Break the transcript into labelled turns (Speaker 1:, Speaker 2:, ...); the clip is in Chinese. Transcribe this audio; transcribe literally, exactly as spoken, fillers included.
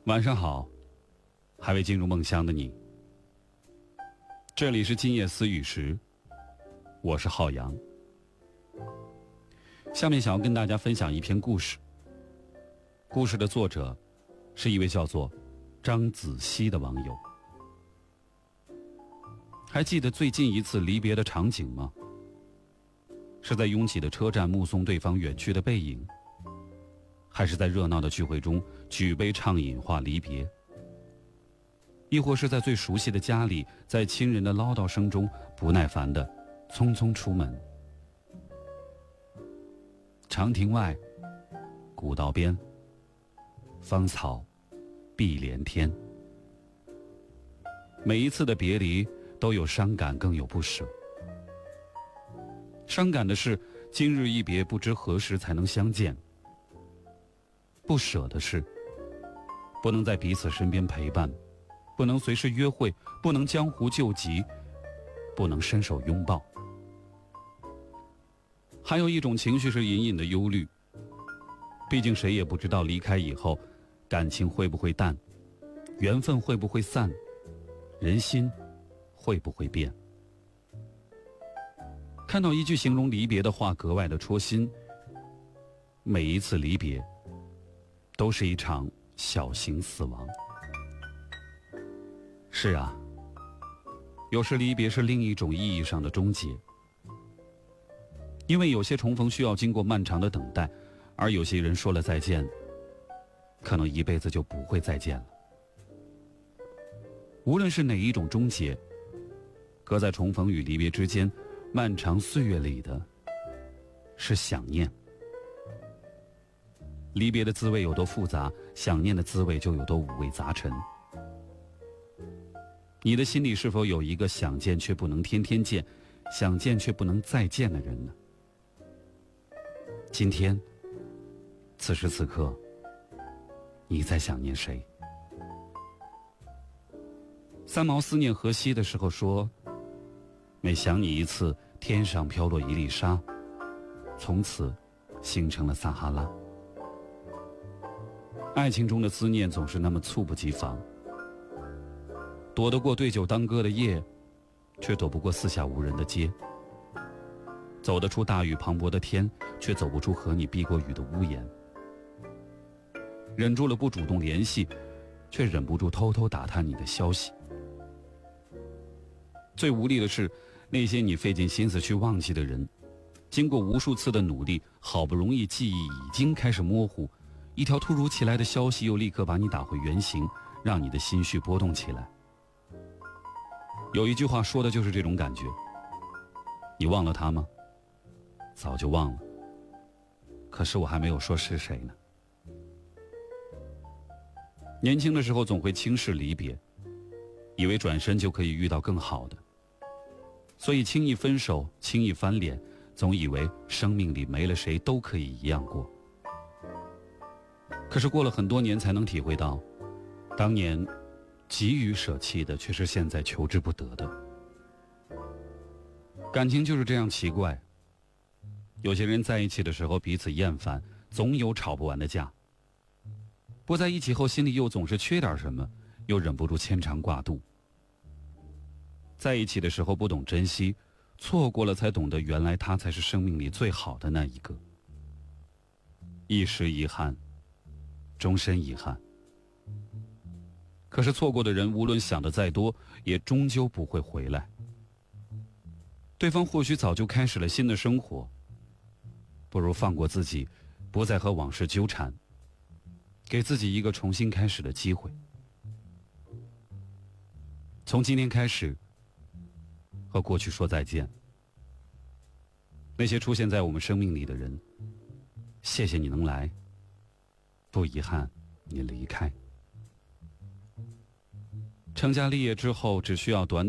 Speaker 1: 晚上好，还未进入梦乡的你。这里是今夜思雨时，我是浩洋。下面想要跟大家分享一篇故事。故事的作者是一位叫做张子熙的网友。还记得最近一次离别的场景吗？是在拥挤的车站目送对方远去的背影，还是在热闹的聚会中举杯畅饮话离别？亦或是在最熟悉的家里，在亲人的唠叨声中不耐烦地匆匆出门？长亭外，古道边，芳草碧连天。每一次的别离都有伤感，更有不舍。伤感的是今日一别，不知何时才能相见；不舍的是不能在彼此身边陪伴，不能随时约会，不能江湖救急，不能伸手拥抱。还有一种情绪是隐隐的忧虑，毕竟谁也不知道离开以后感情会不会淡，缘分会不会散，人心会不会变。看到一句形容离别的话格外的戳心，每一次离别都是一场小型死亡。是啊，有时离别是另一种意义上的终结，因为有些重逢需要经过漫长的等待，而有些人说了再见，可能一辈子就不会再见了。无论是哪一种终结，隔在重逢与离别之间漫长岁月里的是想念。离别的滋味有多复杂，想念的滋味就有多五味杂陈。你的心里是否有一个想见却不能天天见，想见却不能再见的人呢？今天此时此刻，你在想念谁？三毛思念荷西的时候说，每想你一次，天上飘落一粒沙，从此形成了撒哈拉。爱情中的思念总是那么猝不及防，躲得过对酒当歌的夜，却躲不过四下无人的街；走得出大雨磅礴的天，却走不出和你避过雨的屋檐；忍住了不主动联系，却忍不住偷偷打探你的消息。最无力的是，那些你费尽心思去忘记的人，经过无数次的努力，好不容易记忆已经开始模糊，一条突如其来的消息又立刻把你打回原形，让你的心绪波动起来。有一句话说的就是这种感觉。你忘了他吗？早就忘了，可是我还没有说是谁呢。年轻的时候总会轻视离别，以为转身就可以遇到更好的，所以轻易分手，轻易翻脸，总以为生命里没了谁都可以一样过。可是过了很多年才能体会到，当年急于舍弃的却是现在求之不得的。感情就是这样奇怪，有些人在一起的时候彼此厌烦，总有吵不完的架；不在一起后心里又总是缺点什么，又忍不住牵肠挂肚。在一起的时候不懂珍惜，错过了才懂得原来他才是生命里最好的那一个。一时遗憾，终身遗憾。可是错过的人无论想的再多，也终究不会回来。对方或许早就开始了新的生活，不如放过自己，不再和往事纠缠，给自己一个重新开始的机会。从今天开始，和过去说再见。那些出现在我们生命里的人，谢谢你能来，不遗憾你离开。成家立业之后，只需要短